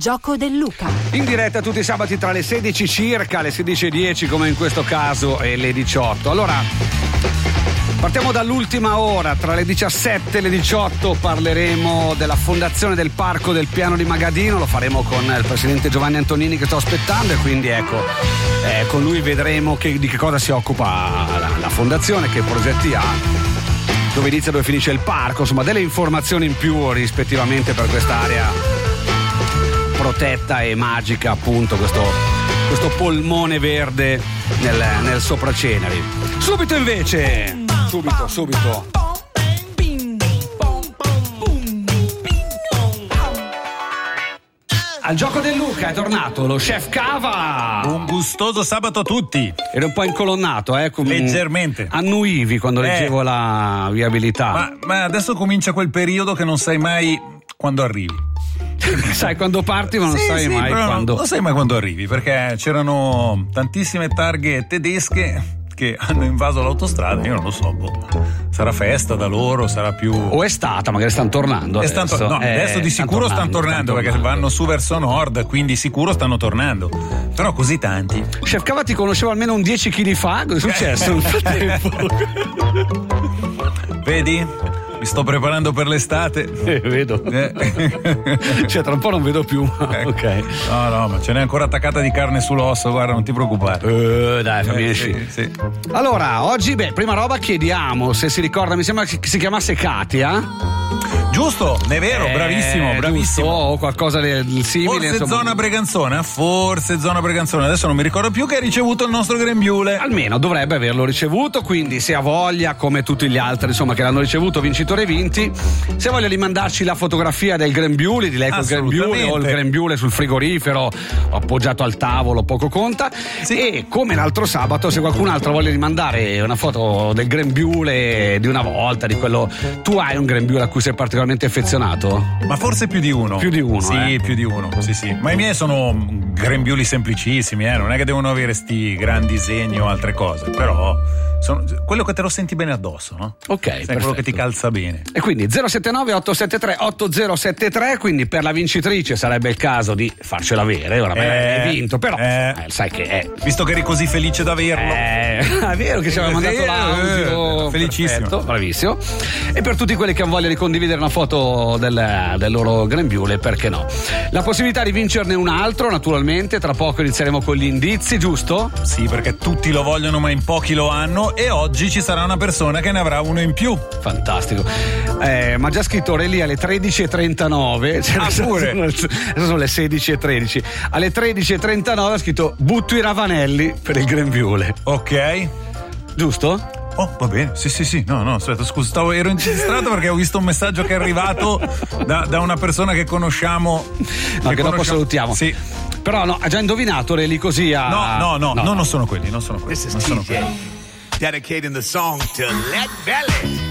gioco del Luca. In diretta tutti i sabati tra le 16 circa, le 16:10 come in questo caso e le 18. Allora, partiamo dall'ultima ora, tra le 17 e le 18 parleremo della fondazione del Parco del Piano di Magadino, lo faremo con il presidente Giovanni Antonini che sto aspettando e quindi ecco, con lui vedremo di che cosa si occupa la fondazione, che progetti ha, dove inizia e dove finisce il parco, insomma delle informazioni in più rispettivamente per quest'area protetta e magica, appunto questo polmone verde nel Sopraceneri. Subito invece, subito al gioco del Luca è tornato lo chef Cava. Un gustoso sabato a tutti. Eri un po' incolonnato, leggermente. Annuivi quando leggevo la viabilità. Ma adesso comincia quel periodo che non sai mai quando arrivi. Sai quando parti, ma non sai mai quando. Non sai mai quando arrivi, perché c'erano tantissime targhe tedesche che hanno invaso l'autostrada. Io non lo so, sarà festa da loro, sarà più. O è stata, magari stanno tornando. Adesso di sicuro stanno tornando perché vanno su verso nord, quindi sicuro stanno tornando. Però così tanti. Chef Cava ti conoscevo almeno un 10 kg fa, cosa è successo nel frattempo? Vedi? Mi sto preparando per l'estate. Vedo. Cioè, tra un po' non vedo più. Ok. No, ma ce n'è ancora attaccata di carne sull'osso, guarda, non ti preoccupare. Dai, fammi sì. Allora, oggi, prima roba chiediamo se si ricorda, mi sembra che si chiamasse Katia. Giusto, è vero, bravissimo. O qualcosa del simile. Forse zona Breganzona, adesso non mi ricordo più, che ha ricevuto il nostro grembiule. Almeno dovrebbe averlo ricevuto, quindi se ha voglia, come tutti gli altri insomma che l'hanno ricevuto, vincitore vinti, se voglia di mandarci la fotografia del grembiule, di lei col grembiule o il grembiule sul frigorifero appoggiato al tavolo, poco conta. Sì. E come l'altro sabato, se qualcun altro voglia rimandare una foto del grembiule di una volta, di quello, tu hai un grembiule a cui sei particolarmente affezionato? Ma forse più di uno. Più di uno, sì, più di uno. Sì. Ma i miei sono grembiuli semplicissimi, non è che devono avere sti gran disegni o altre cose, però sono quello che te lo senti bene addosso, no? Ok, è quello che ti calza bene. E quindi 079 873 8073, quindi per la vincitrice sarebbe il caso di farcela avere, ora hai vinto, però sai che è. Visto che eri così felice d'averlo. È vero che ci aveva mandato l'audio. Felicissimo. Perfetto, bravissimo. E per tutti quelli che hanno voglia di condividere una foto del loro grembiule, perché no? La possibilità di vincerne un altro, naturalmente, tra poco inizieremo con gli indizi, giusto? Sì, perché tutti lo vogliono ma in pochi lo hanno, e oggi ci sarà una persona che ne avrà uno in più. Fantastico. Ma già scritto lì alle 13:39, pure. Adesso sono le 16:13. Alle 13:39 ha scritto butto i ravanelli per il grembiule. Ok. Giusto? Oh, va bene, sì. No, aspetta, scusa, ero distratto perché ho visto un messaggio che è arrivato da una persona che conosciamo. Che dopo salutiamo. Sì. Però no, ha già indovinato lì così No, non sono quelli. This is TJ, dedicating the song to Let Belly.